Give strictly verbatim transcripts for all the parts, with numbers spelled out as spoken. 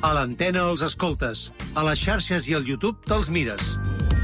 A l'antena els escoltes, a les xarxes i al YouTube te'ls mires.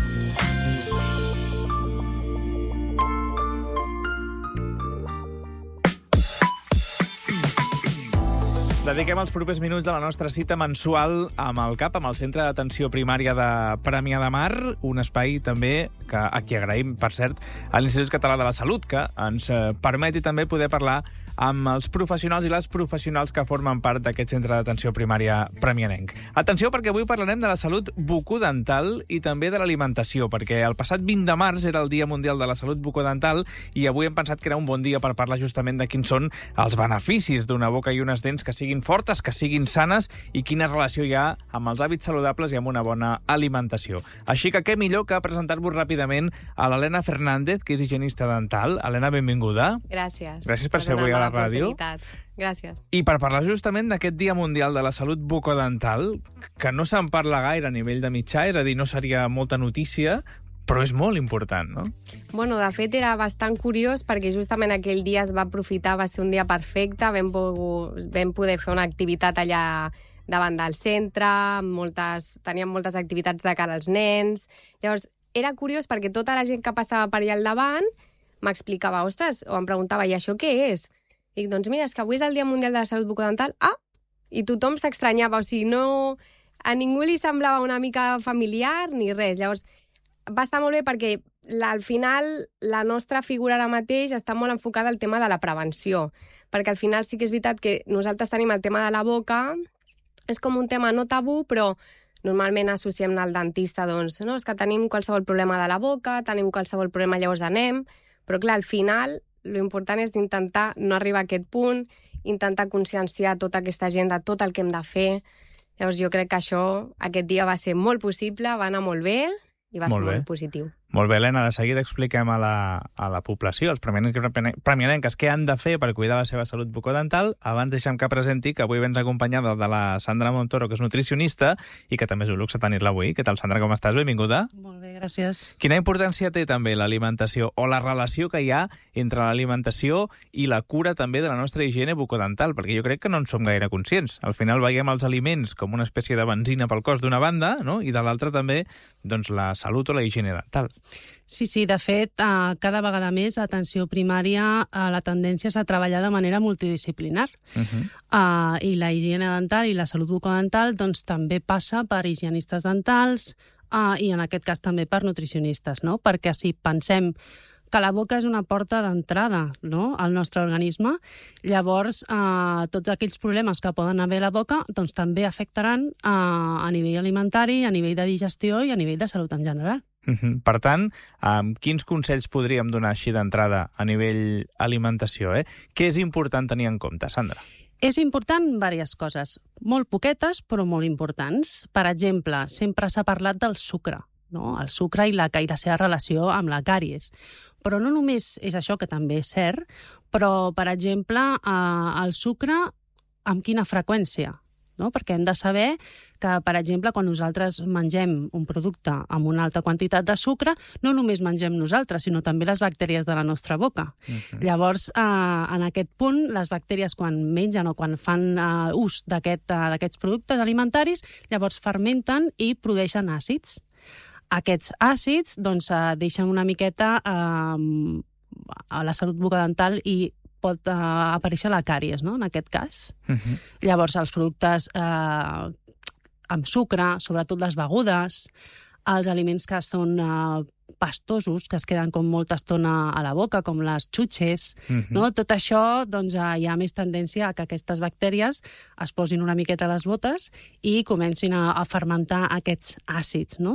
Dediquem els propers minuts de la nostra cita mensual amb el CAP, amb el Centre d'Atenció Primària de Premià de Mar, un espai també que, a qui agraïm, per cert, a l'Institut Català de la Salut, que ens permeti també poder parlar amb els professionals i les professionals que formen part d'aquest centre d'atenció primària premianenc. Atenció, perquè avui parlarem de la salut bucodental i també de l'alimentació, perquè el passat vint de març era el Dia Mundial de la Salut Bucodental i avui hem pensat que era un bon dia per parlar justament de quins són els beneficis d'una boca i unes dents que siguin fortes, que siguin sanes i quina relació hi ha amb els hàbits saludables i amb una bona alimentació. Així que què millor que presentar-vos ràpidament a l'Helena Fernández, que és higienista dental. Helena, benvinguda. Gràcies. Gràcies per ser avui a la ràdio. Gràcies. I per parlar justament d'aquest Dia Mundial de la Salut Bucodental, que no se'n parla gaire a nivell de mitjà, és a dir, no seria molta notícia, però és molt important, no? Bueno, de fet, era bastant curiós perquè justament aquell dia es va aprofitar, va ser un dia perfecte, vam, pogut, vam poder fer una activitat allà davant del centre, moltes, teníem moltes activitats de cara als nens. Llavors, era curiós perquè tota la gent que passava per allà al davant m'explicava, ostres, o em preguntava, i això què és? I dic, doncs mira, és que avui és el Dia Mundial de la Salut Bucodental. Ah, i tothom s'estranyava, o sigui, no... A ningú li semblava una mica familiar ni res. Llavors, va estar molt bé perquè la, al final la nostra figura ara mateix està molt enfocada al tema de la prevenció, perquè al final sí que és veritat que nosaltres tenim el tema de la boca, és com un tema no tabú, però normalment associem al dentista, doncs, no, és que tenim qualsevol problema de la boca, tenim qualsevol problema, llavors anem, però clar, al final lo important és intentar no arribar a aquest punt, intentar conscienciar tota aquesta gent de tot el que hem de fer. Llavors jo crec que això, aquest dia va ser molt possible, va anar molt bé i va molt ser bé. molt positiu. Molt bé, Helena, de seguida expliquem a la, a la població, els premianenques, què han de fer per cuidar la seva salut bucodental. Abans deixem que presenti que avui vens acompanyada de la Sandra Montoro, que és nutricionista i que també és un luxe tenir-la avui. Què tal, Sandra, com estàs? Benvinguda. Molt bé, gràcies. Quina importància té també l'alimentació o la relació que hi ha entre l'alimentació i la cura també de la nostra higiene bucodental? Perquè jo crec que no en som gaire conscients. Al final veiem els aliments com una espècie de benzina pel cos d'una banda, no? I de l'altra també doncs, la salut o la higiene dental. Sí, sí, de fet, eh, cada vegada més a atenció primària eh, la tendència és a treballar de manera multidisciplinar. Uh -huh. eh, I la higiene dental i la salut bucodental doncs, també passa per higienistes dentals eh, i en aquest cas també per nutricionistes, no? Perquè si pensem que la boca és una porta d'entrada, no?, al nostre organisme, llavors eh, tots aquells problemes que poden haver a la boca doncs, també afectaran eh, a nivell alimentari, a nivell de digestió i a nivell de salut en general. Uh-huh. Per tant, um, quins consells podríem donar així d'entrada a nivell alimentació? Eh? Què és important tenir en compte, Sandra? És important diverses coses, molt poquetes però molt importants. Per exemple, sempre s'ha parlat del sucre, no? El sucre i la, i la seva relació amb la càries. Però no només és això, que també és cert, però, per exemple, eh, el sucre amb quina freqüència? No? Perquè hem de saber que, per exemple, quan nosaltres mengem un producte amb una alta quantitat de sucre, no només mengem nosaltres, sinó també les bactèries de la nostra boca. Uh-huh. Llavors, eh, en aquest punt, les bactèries, quan mengen o quan fan eh, ús d'aquest, eh, d'aquests productes alimentaris, llavors fermenten i produeixen àcids. Aquests àcids doncs, eh, deixen una miqueta eh, a la salut bucodental i pot uh, aparèixer la càries, no?, en aquest cas. Uh-huh. Llavors, els productes eh, amb sucre, sobretot les begudes, els aliments que són eh, pastosos, que es queden com molta estona a la boca, com les xutxes, uh-huh. no? Tot això, doncs, eh, hi ha més tendència a que aquestes bactèries es posin una miqueta a les botes i comencin a, a fermentar aquests àcids, no?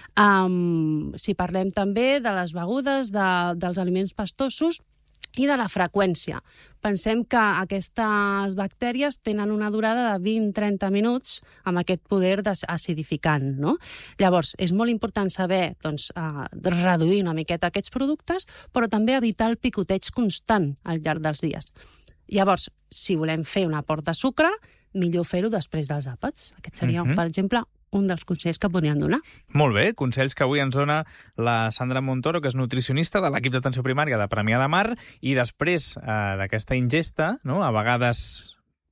Um, si parlem també de les begudes, de, dels aliments pastosos, i de la freqüència. Pensem que aquestes bactèries tenen una durada de vint a trenta minuts amb aquest poder acidificant, no? Llavors, és molt important saber doncs, eh, reduir una miqueta aquests productes, però també evitar el picoteig constant al llarg dels dies. Llavors, si volem fer un aport de sucre, millor fer-ho després dels àpats. Aquest seria, uh-huh. per exemple, un dels consells que podríem donar. Molt bé, consells que avui ens dona la Sandra Montoro, que és nutricionista de l'equip d'atenció primària de Premià de Mar, i després eh, d'aquesta ingesta, no, a vegades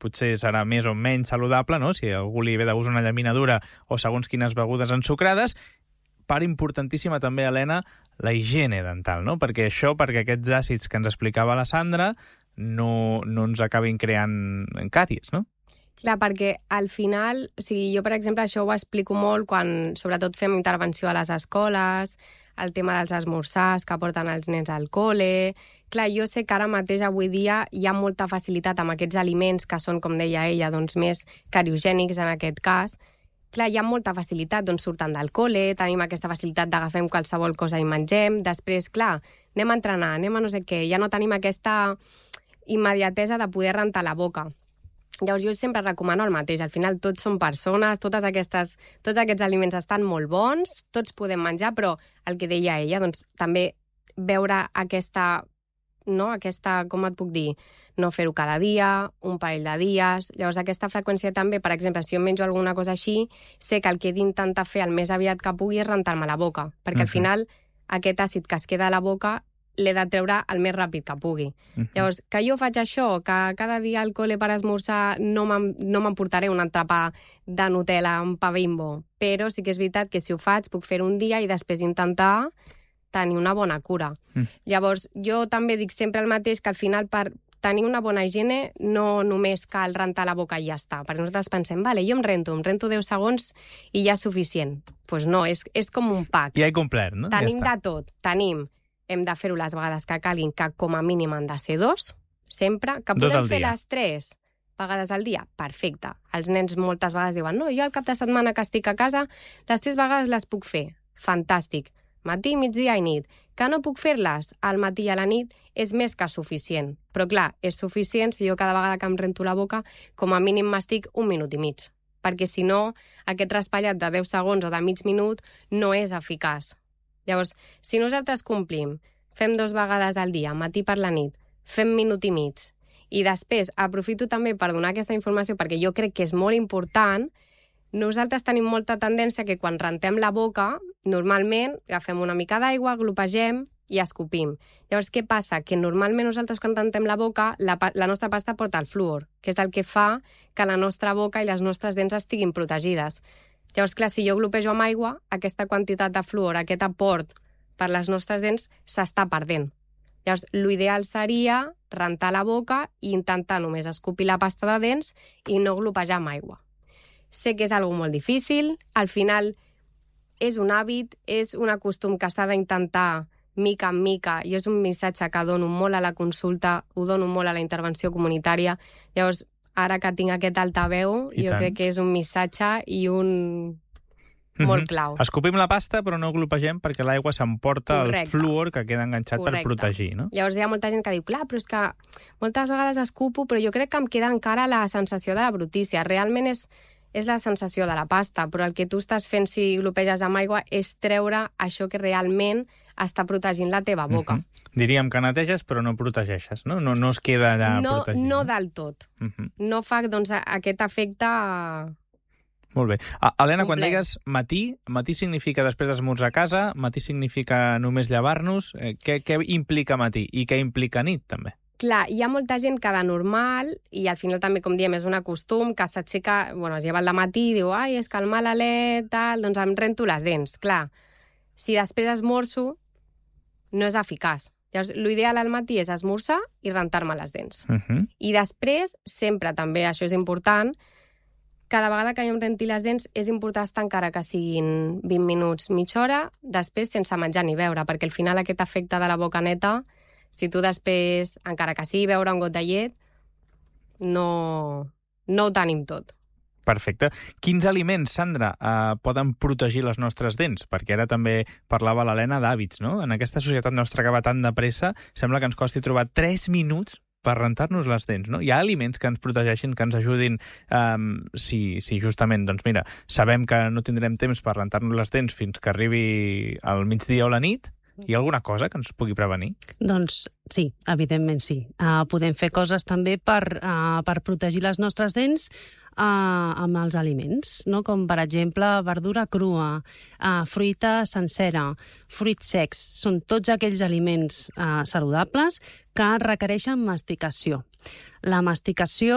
potser serà més o menys saludable, no? Si a algú li ve de gust una llaminadura o segons quines begudes ensucrades. Part importantíssima també, Helena, la higiene dental, no? Perquè això, perquè aquests àcids que ens explicava la Sandra no, no ens acabin creant càries, no? Clar, perquè al final, o sigui, jo, per exemple, això ho explico molt quan, sobretot, fem intervenció a les escoles, el tema dels esmorzars que porten els nens al col·le. Clar, jo sé que ara mateix, avui dia, hi ha molta facilitat amb aquests aliments que són, com deia ella, doncs més cariogènics en aquest cas. Clar, hi ha molta facilitat, doncs surten del col·le, tenim aquesta facilitat d'agafem qualsevol cosa i mengem. Després, clar, anem a entrenar, anem a no sé què, ja no tenim aquesta immediatesa de poder rentar la boca. Llavors, jo sempre recomano el mateix. Al final, tots són persones, totes aquestes, tots aquests aliments estan molt bons, tots podem menjar, però el que deia ella, doncs, també veure aquesta, no, aquesta, com et puc dir, no fer-ho cada dia, un parell de dies. Llavors, aquesta freqüència també, per exemple, si jo menjo alguna cosa així, sé que el que he d'intentar fer el més aviat que pugui és rentar-me la boca, perquè uh-huh. al final aquest àcid que es queda a la boca l'he de treure el més ràpid que pugui. Uh-huh. Llavors, que jo faig això, que cada dia al col·le per esmorzar no m'emportaré un entrepà de Nutella, un pa Bimbo, però sí que és veritat que si ho faig puc fer un dia i després intentar tenir una bona cura. Uh-huh. Llavors, jo també dic sempre el mateix, que al final per tenir una bona higiene no només cal rentar la boca i ja està, perquè nosaltres pensem, vale, jo em rento, em rento deu segons i ja és suficient. Doncs pues no, és, és com un pack. Ja he complert, no? Tenim ja de tot, tenim hem de fer-ho les vegades que calguin, que com a mínim han de ser dos, sempre. Que podem fer les tres vegades al dia? Perfecte. Els nens moltes vegades diuen, no, jo al cap de setmana que estic a casa, les tres vegades les puc fer. Fantàstic. Matí, migdia i nit. Que no puc fer-les al matí i a la nit és més que suficient. Però clar, és suficient si jo cada vegada que em rento la boca, com a mínim m'estic un minut i mig. Perquè si no, aquest raspallat de deu segons o de mig minut no és eficaç. Llavors, si nosaltres complim, fem dues vegades al dia, matí per la nit, fem minut i mig, i després aprofito també per donar aquesta informació, perquè jo crec que és molt important, nosaltres tenim molta tendència que quan rentem la boca, normalment agafem una mica d'aigua, glopegem i escopim. Llavors, què passa? Que normalment nosaltres quan rentem la boca, la, la nostra pasta porta el fluor, que és el que fa que la nostra boca i les nostres dents estiguin protegides. Llavors, clar, si jo glopejo amb aigua, aquesta quantitat de fluor, aquest aport per les nostres dents s'està perdent. Llavors, l'ideal seria rentar la boca i intentar només escopir la pasta de dents i no glopejar amb aigua. Sé que és algo molt difícil, al final és un hàbit, és un costum que s'ha d'intentar mica en mica, i és un missatge que dono molt a la consulta, ho dono molt a la intervenció comunitària. Llavors, ara que tinc aquest altaveu, I jo tant. crec que és un missatge i un molt clau. Escopim la pasta, però no glopegem perquè l'aigua s'emporta el fluor que queda enganxat Correcte. per protegir, no? Llavors hi ha molta gent que diu, clar, però és que moltes vegades escupo, però jo crec que em queda encara la sensació de la brutícia. Realment és, és la sensació de la pasta, però el que tu estàs fent si glopeges amb aigua és treure això que realment està protegint la teva boca. Uh-huh. Diríem que neteges, però no protegeixes, no? No, no es queda allà no, protegit. No del tot. Uh-huh. No fa doncs, aquest efecte... Molt bé. Ah, Helena, quan digues matí, matí significa després d'esmorzar a casa, matí significa només llevar-nos. Eh, què, què implica matí? I què implica nit, també? Clar, hi ha molta gent que de normal, i al final també, com diem, és un costum, que s'aixeca, bueno, es lleva al matí i diu, ai, és que el malalet, tal, doncs em rento les dents. Clar, si després esmorzo, no és eficaç. Llavors, l'ideal al matí és esmorzar i rentar-me les dents. Uh-huh. I després, sempre també, això és important, cada vegada que jo em renti les dents és important estar encara que siguin vint minuts, mitja hora, després sense menjar ni beure, perquè al final aquest efecte de la boca neta, si tu després, encara que sigui beure un got de llet, no, no ho tenim tot. Perfecte. Quins aliments, Sandra, eh, poden protegir les nostres dents? Perquè ara també parlava l'Helena d'hàbits, no? En aquesta societat nostra que va tan de pressa, sembla que ens costi trobar tres minuts per rentar-nos les dents, no? Hi ha aliments que ens protegeixin, que ens ajudin, um, si, si justament, doncs mira, sabem que no tindrem temps per rentar-nos les dents fins que arribi al migdia o la nit? Hi ha alguna cosa que ens pugui prevenir? Doncs sí, evidentment sí. Uh, podem fer coses també per, uh, per protegir les nostres dents uh, amb els aliments, no? Com per exemple verdura crua, uh, fruita sencera, fruits secs. Són tots aquells aliments uh, saludables que requereixen masticació. La masticació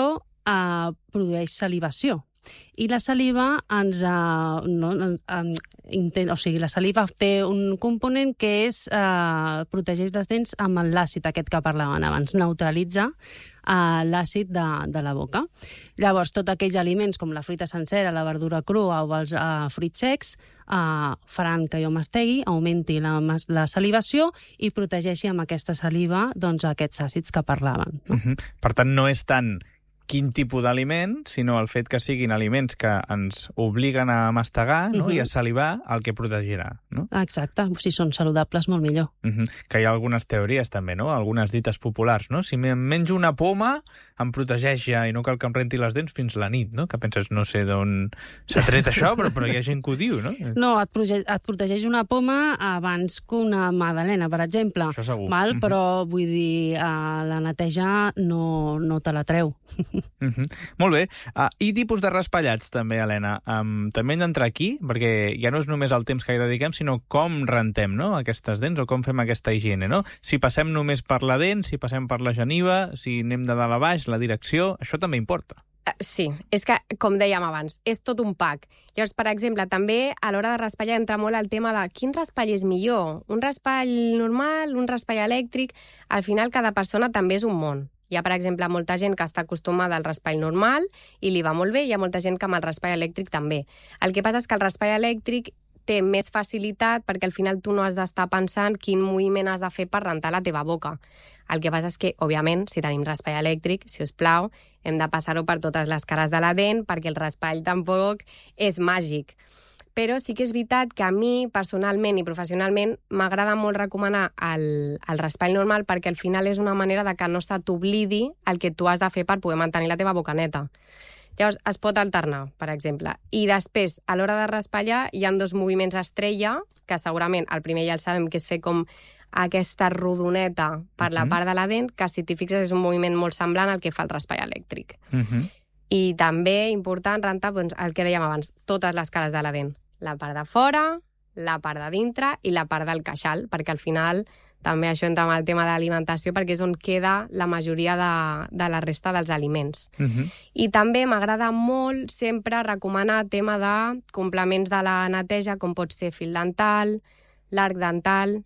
eh, produeix salivació. I la saliva ens... Eh, no, eh, intent, o sigui, la saliva té un component que és eh, protegeix les dents amb l'àcid aquest que parlàvem abans, neutralitza eh, l'àcid de, de la boca. Llavors, tots aquells aliments com la fruita sencera, la verdura crua o els eh, fruits secs eh, faran que jo mastegui, augmenti la, la salivació i protegeixi amb aquesta saliva doncs, aquests àcids que parlàvem. No? Uh-huh. Per tant, no és tant quin tipus d'aliment, sinó el fet que siguin aliments que ens obliguen a mastegar, no? Uh-huh. I a salivar el que protegirà. No? Exacte, si són saludables, molt millor. Uh-huh. Que hi ha algunes teories també, no? Algunes dites populars, no? Si em menjo una poma, em protegeix ja i no cal que em renti les dents fins la nit, no? Que penses, no sé d'on s'ha tret això, però, però hi ha gent que ho diu, no? No, et, proge- et protegeix una poma abans que una magdalena, per exemple. Això segur. Val? Uh-huh. Però, vull dir, uh, la neteja no, no te la treu. Uh-huh. Molt bé. Uh, I tipus de raspallats, també, Helena. Um, també hem d'entrar aquí, perquè ja no és només el temps que hi dediquem, sinó com rentem, no?, aquestes dents o com fem aquesta higiene, no? Si passem només per la dent, si passem per la geniva, si anem de dalt a baix, la direcció, això també importa. Sí, és que, com dèiem abans, és tot un pack. Llavors, per exemple, també a l'hora de raspallar entra molt el tema de quin raspall és millor, un raspall normal, un raspall elèctric. Al final, cada persona també és un món. Hi ha, per exemple, molta gent que està acostumada al raspall normal i li va molt bé, i hi ha molta gent que amb el raspall elèctric també. El que passa és que el raspall elèctric té més facilitat perquè al final tu no has d'estar pensant quin moviment has de fer per rentar la teva boca. El que passa és que, òbviament, si tenim raspall elèctric, si us plau, hem de passar-ho per totes les cares de la dent perquè el raspall tampoc és màgic. Però sí que és veritat que a mi, personalment i professionalment, m'agrada molt recomanar el, el raspall normal perquè al final és una manera de que no se t'oblidi el que tu has de fer per poder mantenir la teva boca neta. Llavors, es pot alternar, per exemple. I després, a l'hora de raspallar, hi ha dos moviments estrella, que segurament el primer ja el sabem, que és fer com aquesta rodoneta per uh-huh. la part de la dent, que si t'hi fixes és un moviment molt semblant al que fa el raspall elèctric. Uh-huh. I també, important, rentar doncs, el que dèiem abans, totes les cares de la dent. La part de fora, la part de dintre i la part del queixal, perquè al final també això entra amb el tema de l'alimentació, perquè és on queda la majoria de, de la resta dels aliments. Uh-huh. I també m'agrada molt sempre recomanar tema de complements de la neteja, com pot ser fil dental, l'arc dental,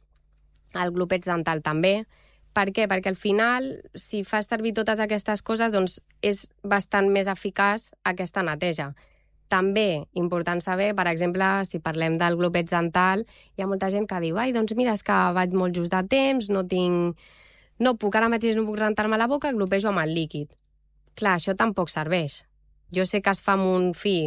el glopets dental també. Per què? Perquè al final, si fas servir totes aquestes coses, doncs és bastant més eficaç aquesta neteja. També, important saber, per exemple, si parlem del glopets dental, hi ha molta gent que diu, ai, doncs mira, és que vaig molt just de temps, no tinc... No puc, ara mateix no puc rentar-me la boca, glopejo amb el líquid. Clar, això tampoc serveix. Jo sé que es fa amb un fi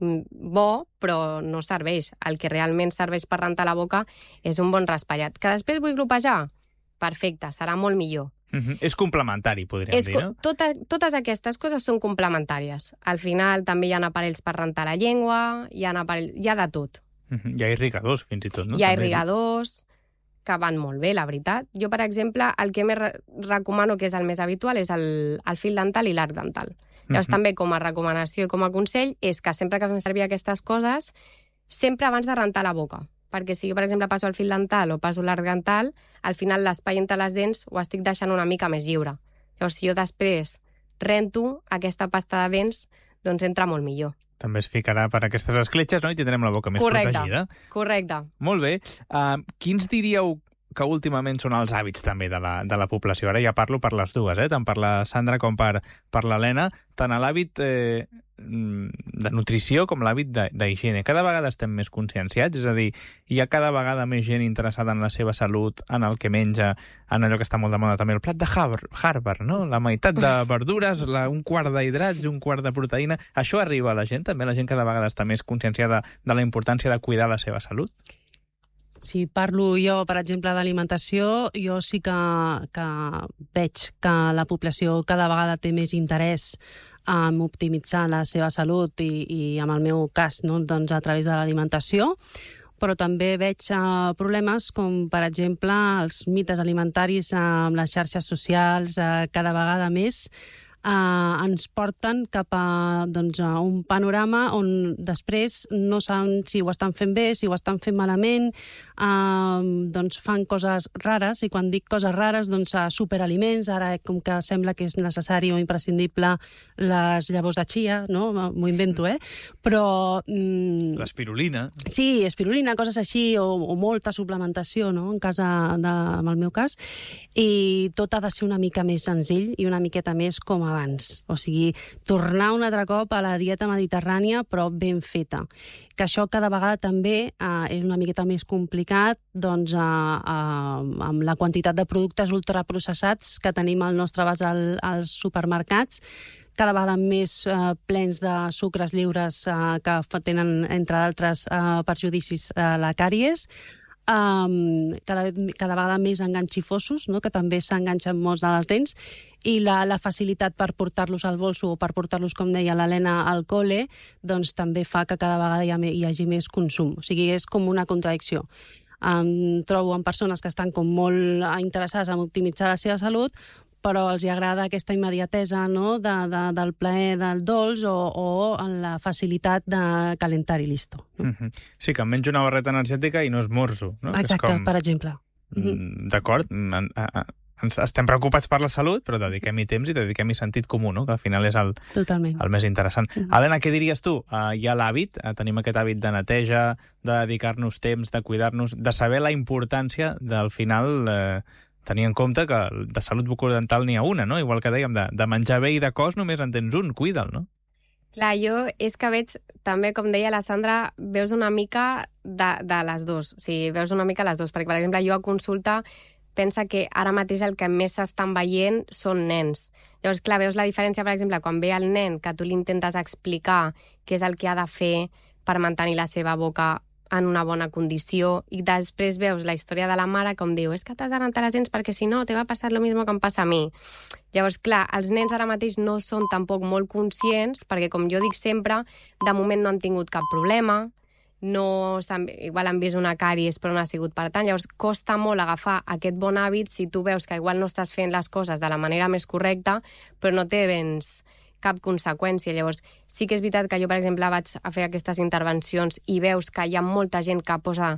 bo, però no serveix. El que realment serveix per rentar la boca és un bon raspallat. Que després vull glopejar? Perfecte, serà molt millor. Uh-huh. És complementari, podríem és, dir, no? Tota, totes aquestes coses són complementàries. Al final també hi ha aparells per rentar la llengua, hi ha, aparells, hi ha de tot. Uh-huh. Hi ha irrigadors, fins i tot, no? Hi ha també, irrigadors que van molt bé, la veritat. Jo, per exemple, el que més re recomano, que és el més habitual, és el, el fil dental i l'arc dental. Llavors, uh-huh. també com a recomanació i com a consell és que sempre que fem servir aquestes coses, sempre abans de rentar la boca. Perquè si jo, per exemple, passo el fil dental o passo l'arc dental, al final l'espai entre les dents ho estic deixant una mica més lliure. Llavors, si jo després rento aquesta pasta de dents, doncs entra molt millor. També es ficarà per aquestes escletxes, no?, i tindrem la boca més correcte, protegida. Correcte. Molt bé. Uh, quins diríeu que últimament són els hàbits també de la, de la població? Ara ja parlo per les dues, eh? Tant per la Sandra com per, per l'Helena, tant a l'hàbit eh, de nutrició com l'hàbit d'higiene. Cada vegada estem més conscienciats, és a dir, hi ha cada vegada més gent interessada en la seva salut, en el que menja, en allò que està molt de moda també, el plat de Harvard, no? La meitat de verdures, la, un quart d'hidrats, un quart de proteïna. Això arriba a la gent també? La gent cada vegada està més conscienciada de la importància de cuidar la seva salut? Si parlo jo, per exemple, d'alimentació, jo sí que, que veig que la població cada vegada té més interès en optimitzar la seva salut i, i en el meu cas, no? Doncs a través de l'alimentació, però també veig uh, problemes com, per exemple, els mites alimentaris uh, amb les xarxes socials uh, cada vegada més Uh, ens porten cap a, doncs, a un panorama on després no saben si ho estan fent bé, si ho estan fent malament, uh, doncs fan coses rares, i quan dic coses rares, doncs uh, superaliments, ara com que sembla que és necessari o imprescindible les llavors de chia, no? M'ho invento, eh? Però... Mm, l'espirulina. Sí, espirulina, coses així, o, o molta suplementació, no? En cas de, de, en el meu cas, i tot ha de ser una mica més senzill i una miqueta més com a abans. O sigui, tornar un altre cop a la dieta mediterrània, però ben feta. Que això cada vegada també eh, és una miqueta més complicat, doncs, eh, eh, amb la quantitat de productes ultraprocessats que tenim al nostre abast al, als supermercats, cada vegada més eh, plens de sucres lliures eh, que tenen, entre d'altres, eh, perjudicis a eh, la càries, Um, cada, cada vegada més enganxifosos, no? Que també s'enganxen molts de les dents, i la, la facilitat per portar-los al bolso o per portar-los, com deia l'Helena, al col·le, doncs també fa que cada vegada hi, ha, hi hagi més consum. O sigui, és com una contradicció. Um, trobo en persones que estan com molt interessades en optimitzar la seva salut, però els hi agrada aquesta immediatesa, no? de, de, del plaer del dolç, o, o en la facilitat de calentar i listo. No? Mm-hmm. Sí, que em menjo una barreta energètica i no esmorzo. No? Exacte, com... per exemple. Mm, d'acord, ens estem preocupats per la salut, però dediquem-hi temps i dediquem-hi sentit comú, no? Que al final és el, Totalment. el més interessant. Mm-hmm. Helena, què diries tu? Uh, hi ha l'hàbit, uh, tenim aquest hàbit de neteja, de dedicar-nos temps, de cuidar-nos, de saber la importància del final... Uh, tenir en compte que de salut bucodental n'hi ha una, no? Igual que dèiem, de, de menjar bé i de cos només en tens un, cuida'l, no? Clar, jo és que veig, també, com deia la Sandra, veus una mica de, de les dues. O sigui, veus una mica les dues. Perquè, per exemple, jo a consulta pensa que ara mateix el que més s'estan veient són nens. Llavors, clar, veus la diferència, per exemple, quan ve el nen, que tu li intentes explicar què és el que ha de fer per mantenir la seva boca en una bona condició, i després veus la història de la mare com diu, és que t'has de rentar les dents perquè si no te va passar lo mismo que em passa a mi. Llavors, clar, els nens ara mateix no són tampoc molt conscients, perquè, com jo dic sempre, de moment no han tingut cap problema, no igual han vist una càries però no ha sigut per tant. Llavors, costa molt agafar aquest bon hàbit si tu veus que igual no estàs fent les coses de la manera més correcta, però no té vens cap conseqüència. Llavors, sí que és veritat que jo, per exemple, vaig a fer aquestes intervencions i veus que hi ha molta gent que posa,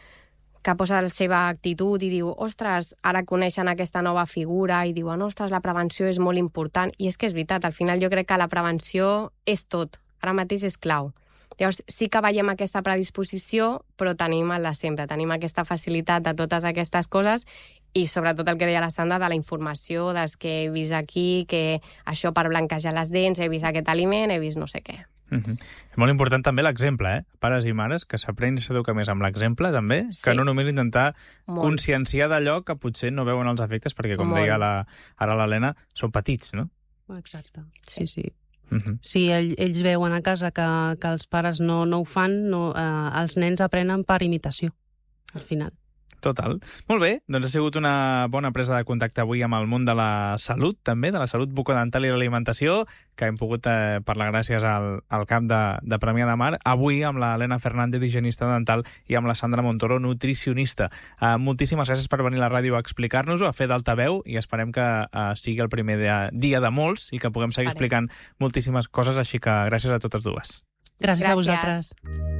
que posa la seva actitud i diu, ostres, ara coneixen aquesta nova figura i diuen, ostres, la prevenció és molt important. I és que és veritat, al final jo crec que la prevenció és tot. Ara mateix és clau. Llavors, sí que veiem aquesta predisposició, però tenim el de sempre, tenim aquesta facilitat de totes aquestes coses i sobretot el que deia la Sandra de la informació, des que he vist aquí, que això per blanquejar les dents, he vist aquest aliment, he vist no sé què. Mm-hmm. És molt important també l'exemple, eh? Pares i mares, que s'aprèn i s'educa més amb l'exemple, també, sí. Que no només intentar molt. Conscienciar d'allò que potser no veuen els efectes, perquè, com molt. Deia la, ara l'Helena, són petits, no? Exacte, sí, sí. Mm-hmm. Si ell, ells veuen a casa que, que els pares no, no ho fan, no, eh, els nens aprenen per imitació, al final. Total. Molt bé, doncs ha sigut una bona presa de contacte avui amb el món de la salut, també, de la salut bucodental i l'alimentació, que hem pogut eh, parlar gràcies al, al camp de, de Premià de Mar, avui amb l'Helena Fernández, higienista dental, i amb la Sandra Montoro, nutricionista. Eh, moltíssimes gràcies per venir a la ràdio a explicar-nos-ho, a fer d'altaveu, i esperem que eh, sigui el primer dia, dia de molts i que puguem seguir Vale. Explicant moltíssimes coses, així que gràcies a totes dues. Gràcies, gràcies. a vosaltres.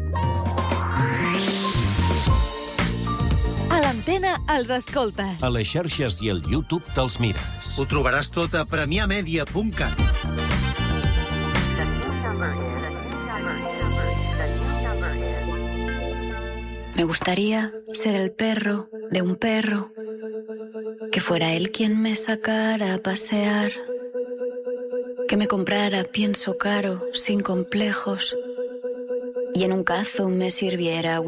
A l'antena els escoltes. A les xarxes i al YouTube te'ls mires. Ho trobaràs tot a premià media punt cat. Me gustaría ser el perro de un perro, que fuera él quien me sacara a pasear, que me comprara pienso caro, sin complejos, y en un cazo me sirviera